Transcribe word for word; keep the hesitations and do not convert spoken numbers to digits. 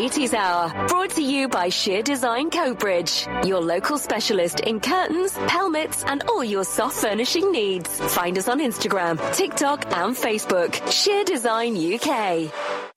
Beauties Hour, brought to you by Sheer Design Coatbridge, your local specialist in curtains, pelmets, and all your soft furnishing needs. Find us on Instagram, TikTok, and Facebook. Sheer Design U K.